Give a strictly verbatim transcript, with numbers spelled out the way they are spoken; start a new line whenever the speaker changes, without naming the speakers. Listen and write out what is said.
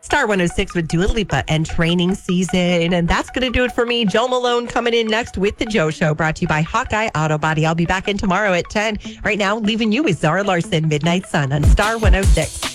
Star one oh six with Dua Lipa and training season. And that's going to do it for me. Joe Malone coming in next with The Joe Show, brought to you by Hawkeye Auto Body. I'll be back in tomorrow at ten. Right now, leaving you with Zara Larson, Midnight Sun on Star one oh six.